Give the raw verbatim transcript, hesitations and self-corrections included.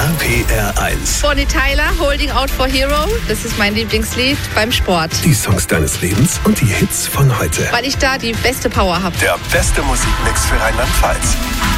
P R eins. Bonnie Tyler, Holding Out for Hero. Das ist mein Lieblingslied beim Sport. Die Songs deines Lebens und die Hits von heute. Weil ich da die beste Power habe. Der beste Musikmix für Rheinland-Pfalz.